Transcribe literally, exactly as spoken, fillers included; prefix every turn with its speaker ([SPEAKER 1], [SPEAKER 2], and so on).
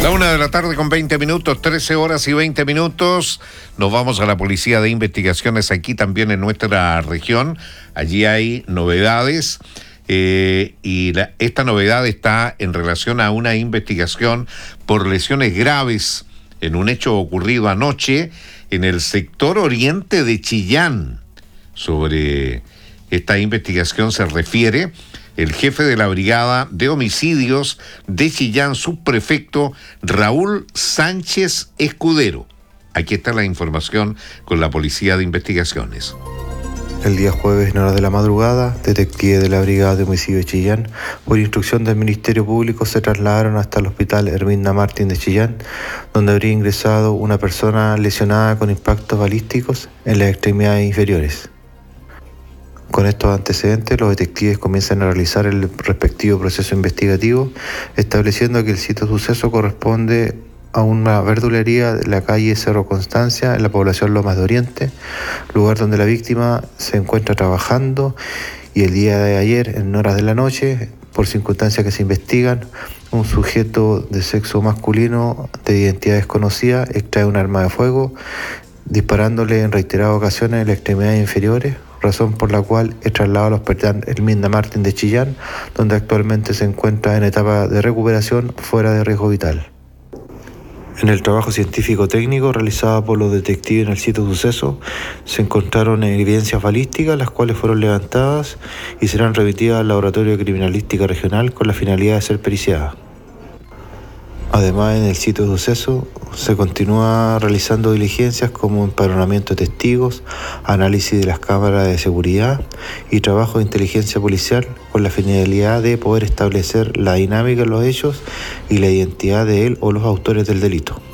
[SPEAKER 1] La una de la tarde con veinte minutos, trece horas y veinte minutos. Nos vamos a la Policía de Investigaciones aquí también en nuestra región. Allí hay novedades eh, y la, esta novedad está en relación a una investigación por lesiones graves en un hecho ocurrido anoche en el sector oriente de Chillán. Sobre esta investigación se refiere el jefe de la Brigada de Homicidios de Chillán, subprefecto Raúl Sánchez Escudero. Aquí está la información con la Policía de Investigaciones.
[SPEAKER 2] El día jueves, en horas de la madrugada, detectives de la Brigada de Homicidios de Chillán, por instrucción del Ministerio Público, se trasladaron hasta el Hospital Herminda Martín de Chillán, donde habría ingresado una persona lesionada con impactos balísticos en las extremidades inferiores. Con estos antecedentes, los detectives comienzan a realizar el respectivo proceso investigativo, estableciendo que el sitio de suceso corresponde a una verdulería de la calle Cerro Constancia, en la población Lomas de Oriente, lugar donde la víctima se encuentra trabajando, y el día de ayer, en horas de la noche, por circunstancias que se investigan, un sujeto de sexo masculino de identidad desconocida extrae un arma de fuego, disparándole en reiteradas ocasiones en las extremidades inferiores, razón por la cual es trasladado al Hospital Herminda Martín de Chillán, donde actualmente se encuentra en etapa de recuperación fuera de riesgo vital. En el trabajo científico-técnico realizado por los detectives en el sitio de suceso, se encontraron evidencias balísticas, las cuales fueron levantadas y serán remitidas al Laboratorio de Criminalística Regional con la finalidad de ser periciadas. Además, en el sitio de suceso se continúa realizando diligencias como empadronamiento de testigos, análisis de las cámaras de seguridad y trabajo de inteligencia policial con la finalidad de poder establecer la dinámica de los hechos y la identidad de él o los autores del delito.